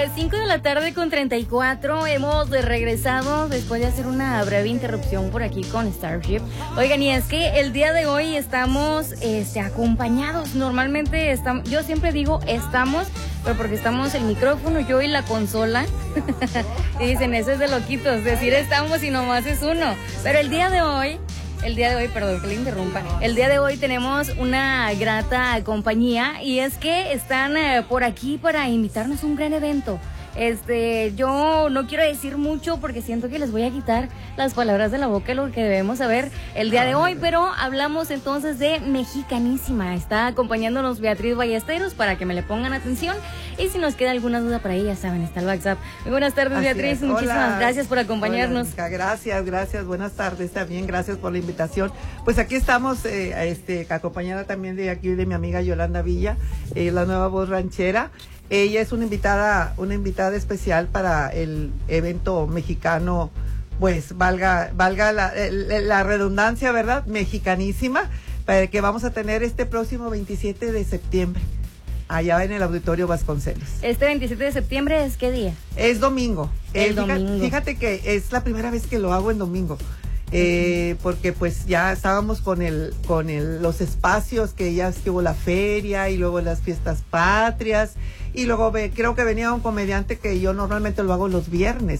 Pues 5 de la tarde con 34, hemos regresado después de hacer una breve interrupción por aquí con Starship. Oigan, y es que el día de hoy estamos acompañados, normalmente estamos, yo siempre digo estamos, pero porque estamos el micrófono, yo y la consola, y dicen, eso es de loquitos, decir estamos y nomás es uno, pero el día de hoy, perdón que le interrumpa, el día de hoy tenemos una grata compañía y es que están por aquí para invitarnos a un gran evento. Yo no quiero decir mucho porque siento que les voy a quitar las palabras de la boca, lo que debemos saber el día de hoy, pero hablamos entonces de Mexicanísima. Está acompañándonos Beatriz Ballesteros para que me le pongan atención y si nos queda alguna duda por ahí, ya saben, está el WhatsApp. Muy buenas tardes, así Beatriz, muchísimas gracias por acompañarnos. Hola, gracias, buenas tardes también, gracias por la invitación. Pues aquí estamos acompañada también de mi amiga Yolanda Villa, la nueva voz ranchera. Ella es una invitada especial para el evento mexicano, pues valga la redundancia, ¿verdad? Mexicanísima, que vamos a tener este próximo 27 de septiembre, allá en el Auditorio Vasconcelos. ¿Este 27 de septiembre es qué día? Es domingo. Domingo. Fíjate que es la primera vez que lo hago en domingo. Porque pues ya estábamos con los espacios que hubo la feria y luego las fiestas patrias y luego creo que venía un comediante que yo normalmente lo hago los viernes,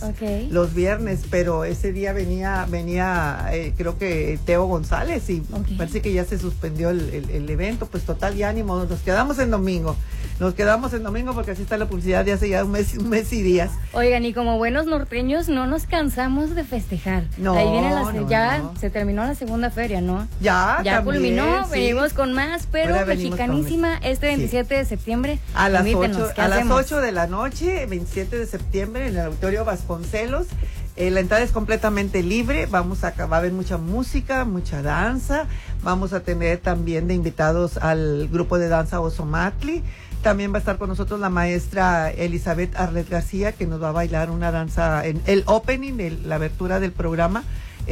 pero ese día venía creo que Teo González y parece que ya se suspendió el evento, pues total y ánimo, nos quedamos en domingo porque así está la publicidad de hace ya un mes y días. Oigan, y como buenos norteños no nos cansamos de festejar. No, ahí viene se terminó la segunda feria, ¿no? Ya también, culminó, sí. Venimos con más, pero Mexicanísima este 27 de septiembre. A las 8 de la noche, 27 de septiembre, en el Auditorio Vasconcelos. La entrada es completamente libre, va a haber mucha música, mucha danza, vamos a tener también de invitados al grupo de danza Ozomatli. También va a estar con nosotros la maestra Elizabeth Arlet García, que nos va a bailar una danza en el opening, la abertura del programa,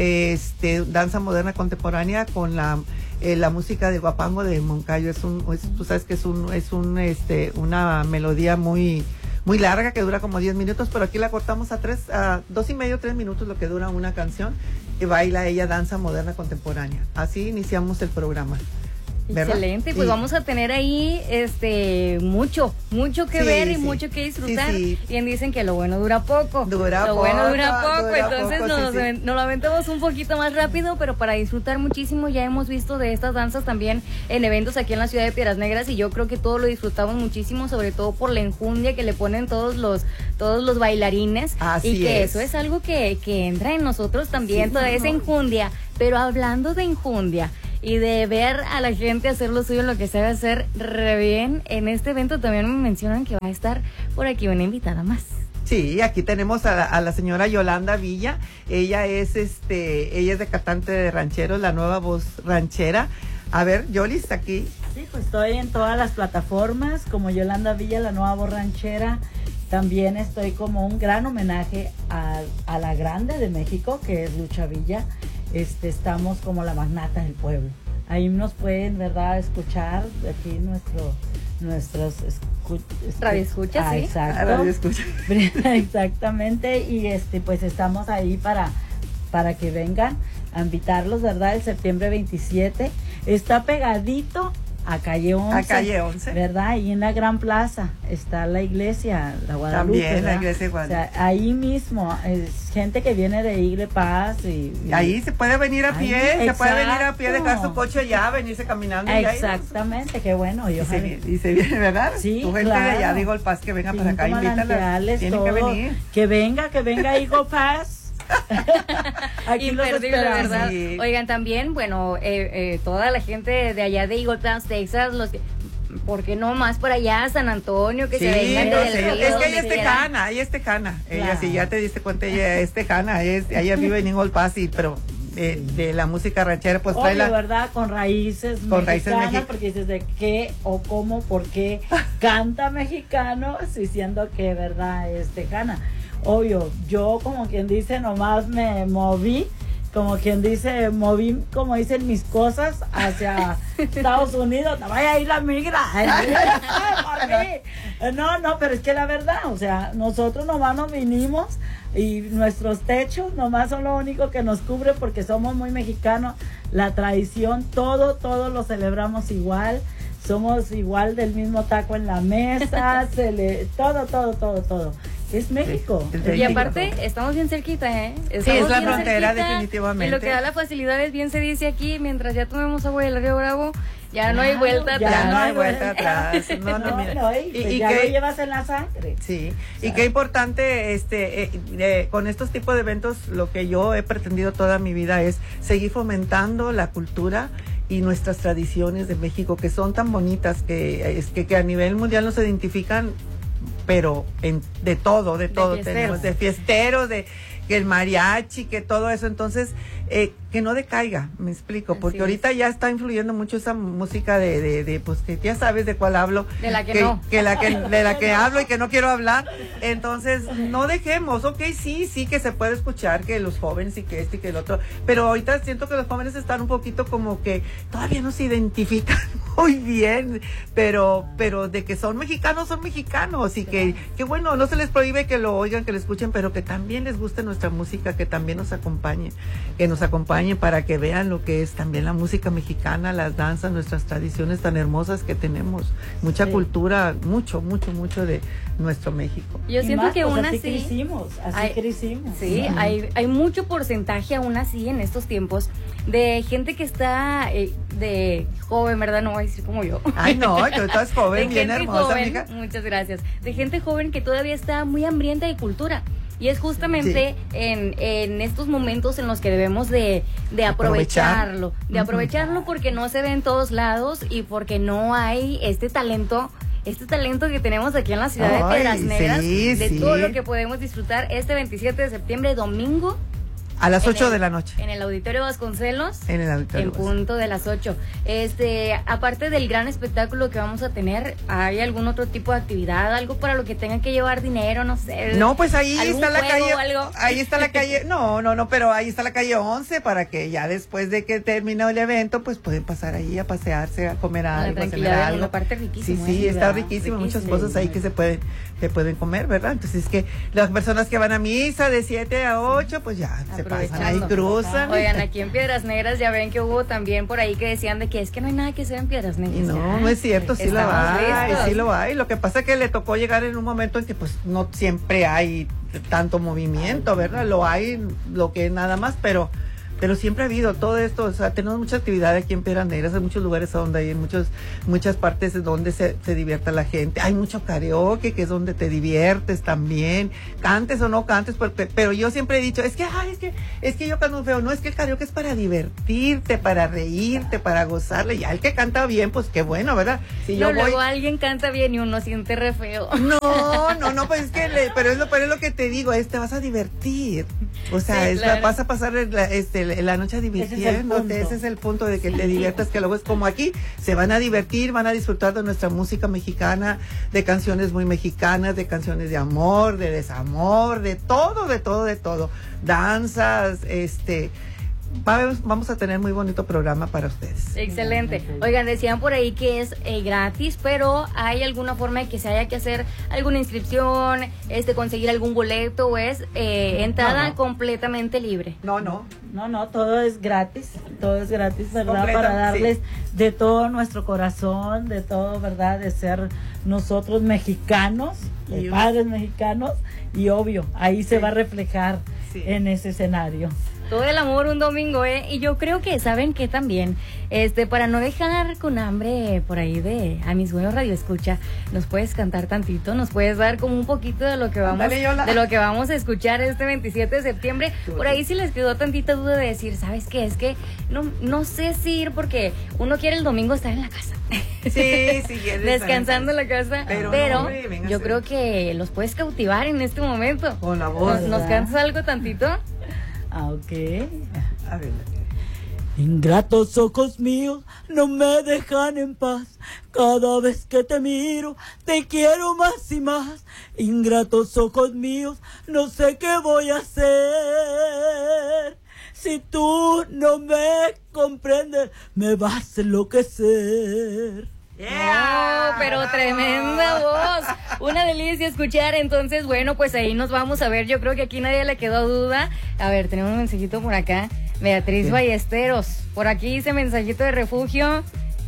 danza moderna contemporánea con la música de Guapango de Moncayo. Tú sabes que es una melodía muy larga que dura como 10 minutos, pero aquí la cortamos a 2.5, 3 minutos lo que dura una canción, y baila ella danza moderna contemporánea. Así iniciamos el programa. ¿Verdad? Excelente, pues vamos a tener ahí mucho que ver y mucho que disfrutar. Bien dicen que lo bueno dura poco. Entonces nos lo aventamos un poquito más rápido, pero para disfrutar muchísimo. Ya hemos visto de estas danzas también en eventos aquí en la ciudad de Piedras Negras y yo creo que todos lo disfrutamos muchísimo, sobre todo por la enjundia que le ponen todos los bailarines. Así y que eso es algo que entra en nosotros también, toda esa enjundia. Pero hablando de enjundia y de ver a la gente hacer lo suyo, lo que sabe hacer re bien, en este evento también me mencionan que va a estar por aquí una invitada más. Sí, aquí tenemos a la señora Yolanda Villa. Ella es de cantante de rancheros, la nueva voz ranchera. A ver, Yolis, aquí. Sí, pues estoy en todas las plataformas como Yolanda Villa, la nueva voz ranchera. También estoy como un gran homenaje a la grande de México, que es Lucha Villa. Estamos como la magnata del pueblo. Ahí nos pueden, ¿verdad?, escuchar aquí nuestros radioescuchas, sí. Exacto. Exactamente. Y pues estamos ahí para que vengan a invitarlos, ¿verdad? El septiembre 27. Está pegadito a calle 11. ¿Verdad? Ahí en la Gran Plaza está la iglesia, la Guadalupe. También, ¿verdad? La iglesia de Guadalupe. O sea, ahí mismo, es gente que viene de Igle Paz y ahí se puede venir a pie, dejar su coche allá, venirse caminando. Exactamente, qué bueno. Y se viene, ¿verdad? Sí, tu gente de allá de Eagle Pass que venga para acá, invítala. Tienen que venir. Que venga Eagle Pass. Aquí imperdible, ¿verdad? Sí. Oigan, también, bueno, toda la gente de allá de Eagle Pass, Texas, ¿por qué no más por allá, San Antonio, que se vengan del río? Es que ella es tejana. Ella, si ya te diste cuenta, ella es tejana, ella vive en Eagle Pass, pero de la música ranchera, pues trae la... ¿verdad? Con raíces mexicanas, porque dices de qué o cómo, por qué canta mexicano, diciendo que, ¿verdad?, es tejana. Obvio, yo como quien dice, nomás me moví como quien dice, moví, como dicen, mis cosas hacia Estados Unidos. No vaya a ir la migra. No, pero es que la verdad, o sea, nosotros nomás nos vinimos y nuestros techos nomás son lo único que nos cubre porque somos muy mexicanos. La tradición, todo lo celebramos igual. Somos igual del mismo taco en la mesa, todo. Es México. Sí, y aparte, estamos bien cerquita, ¿eh? Sí, es la frontera, definitivamente. Y lo que da la facilidad es, bien se dice aquí, mientras ya tomemos agua del Río Bravo, ya no hay vuelta atrás. Ya no hay vuelta atrás. Y ya lo llevas en la sangre. Sí, o sea, y qué importante, con estos tipos de eventos, lo que yo he pretendido toda mi vida es seguir fomentando la cultura y nuestras tradiciones de México, que son tan bonitas, que a nivel mundial nos identifican, pero de todo tenemos, de fiesteros, de que el mariachi, que todo eso. Entonces, que no decaiga, me explico, porque ahorita ya está influyendo mucho esa música de pues, que ya sabes de cuál hablo. De la que no. De la que hablo y que no quiero hablar. Entonces, no dejemos, sí, que se puede escuchar, que los jóvenes y que y que el otro, pero ahorita siento que los jóvenes están un poquito como que todavía no se identifican muy bien, pero de que son mexicanos y que bueno, no se les prohíbe que lo oigan, que lo escuchen, pero que también les guste nuestra música, que también nos acompañe para que vean lo que es también la música mexicana, las danzas, nuestras tradiciones tan hermosas que tenemos, mucha cultura, mucho de nuestro México. Yo siento que aún así crecimos. Sí, hay mucho porcentaje aún así en estos tiempos de gente que está de joven, ¿verdad? No voy a decir como yo. Ay, no, tú estás joven, bien hermosa, joven, amiga. Muchas gracias. De gente joven que todavía está muy hambrienta de cultura. Y es justamente en estos momentos en los que debemos de aprovecharlo. De aprovecharlo porque no se ve en todos lados y porque no hay este talento que tenemos aquí en la ciudad de Piedras Negras, todo lo que podemos disfrutar este 27 de septiembre, domingo. A las 8 de la noche. En el Auditorio Vasconcelos. En el Auditorio En punto de las 8. Aparte del gran espectáculo que vamos a tener, ¿hay algún otro tipo de actividad? ¿Algo para lo que tengan que llevar dinero? No sé. No, pues ahí está la calle. ¿Algo? Ahí está la calle. No, pero ahí está la calle 11 para que ya después de que termine el evento, pues pueden pasar ahí a pasearse, a comer algo, a cenar algo. La parte riquísima. Sí, está riquísimo. Muchas cosas ahí que se pueden comer, ¿verdad? Entonces es que las personas que van a misa de 7 a 8, pues ya se pasan ahí, cruzan. Oigan, aquí en Piedras Negras ya ven que hubo también por ahí que decían de que es que no hay nada que hacer en Piedras Negras. No es cierto, sí lo hay. Lo que pasa es que le tocó llegar en un momento en que pues no siempre hay tanto movimiento, ¿verdad? Lo hay, lo que nada más, pero siempre ha habido todo esto, o sea, tenemos mucha actividad aquí en Piedras Negras, hay muchos lugares donde hay muchas partes donde se divierta la gente, hay mucho karaoke, que es donde te diviertes también, cantes o no cantes, pero yo siempre he dicho, es que yo canto feo, no, es que el karaoke es para divertirte, para reírte, para gozarle, y al que canta bien, pues qué bueno, ¿verdad? Si yo luego alguien canta bien y uno siente re feo. No, pues es que, pero es lo que te digo, te vas a divertir, o sea, claro. Vas a pasar la noche divirtiéndote, ese es el punto de que te diviertas, que luego es como aquí, se van a divertir, van a disfrutar de nuestra música mexicana, de canciones muy mexicanas, de canciones de amor, de desamor, de todo, danzas, vamos a tener muy bonito programa para ustedes. Excelente. Oigan, decían por ahí que es gratis, pero ¿hay alguna forma de que se haya que hacer alguna inscripción, conseguir algún boleto, o es entrada completamente libre? No, todo es gratis, ¿verdad? Para darles de todo nuestro corazón, de todo, ¿verdad? De ser nosotros mexicanos, de padres mexicanos, y obvio, ahí se va a reflejar en ese escenario. Todo el amor un domingo, y yo creo que saben que también, para no dejar con hambre por ahí a mis buenos radioescucha, nos puedes cantar tantito, nos puedes dar como un poquito de lo que vamos a escuchar este 27 de septiembre. Por ahí si les quedó tantita duda de decir, ¿sabes qué? Es que no sé si ir porque uno quiere el domingo estar en la casa. Sí, descansando en la casa, pero yo creo que los puedes cautivar en este momento. Con la voz. ¿Nos cantas algo tantito? Ok. A ver. Ingratos ojos míos no me dejan en paz. Cada vez que te miro te quiero más y más. Ingratos ojos míos, no sé qué voy a hacer. Si tú no me comprendes, me vas a enloquecer. Yeah. Oh, pero tremenda voz. Una delicia escuchar. Entonces, bueno, pues ahí nos vamos a ver. Yo creo que aquí nadie le quedó duda. A ver, tenemos un mensajito por acá. Beatriz Ballesteros. Por aquí dice mensajito de refugio.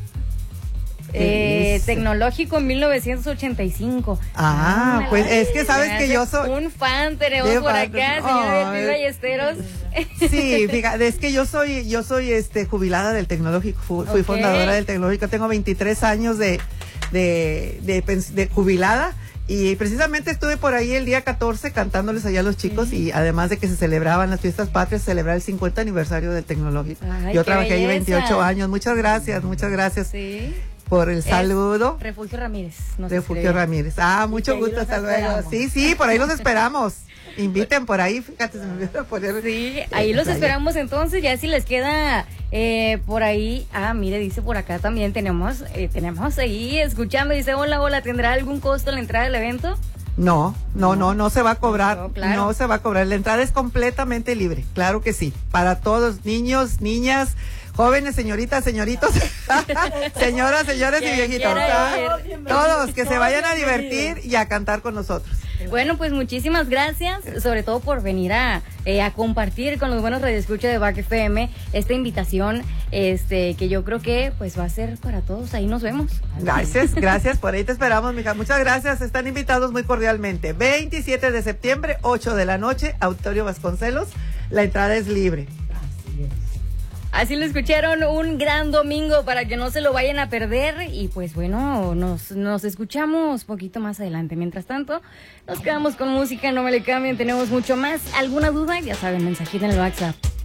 Tecnológico en 1985. Pues es que sabes que yo soy un fan, tenemos por acá, señora Beatriz Ballesteros. Sí, fíjate, es que yo soy jubilada del Tecnológico, fui fundadora del Tecnológico, tengo 23 años de jubilada. Y precisamente estuve por ahí el día 14 cantándoles allá a los chicos, y además de que se celebraban las fiestas patrias, celebrar el 50 aniversario del Tecnológico. Yo trabajé ahí 28 años. Muchas gracias Sí. Por el saludo. Refugio Ramírez. Refugio Ramírez. Mucho gusto, hasta luego. Sí, por ahí los esperamos. Inviten por ahí, fíjate, se me olvidó poner. Sí, ahí los esperamos entonces, ya si les queda por ahí. Mire, dice por acá también tenemos ahí escuchando, dice, hola, ¿tendrá algún costo la entrada del evento? No se va a cobrar. No, claro. No se va a cobrar. La entrada es completamente libre, claro que sí. Para todos, niños, niñas, jóvenes, señoritas, señoritos, señoras, señores y viejitos. Todos que se vayan a divertir y a cantar con nosotros. Bueno, pues muchísimas gracias, sobre todo por venir a compartir con los buenos radioescuchas de Back FM esta invitación, que yo creo que pues va a ser para todos. Ahí nos vemos. Gracias, por ahí te esperamos, mija. Muchas gracias, están invitados muy cordialmente. 27 de septiembre, 8 de la noche, Auditorio Vasconcelos. La entrada es libre. Así lo escucharon, un gran domingo para que no se lo vayan a perder. Y pues bueno, nos escuchamos poquito más adelante. Mientras tanto, nos quedamos con música, no me le cambien, tenemos mucho más. ¿Alguna duda? Ya saben, mensajito en el WhatsApp.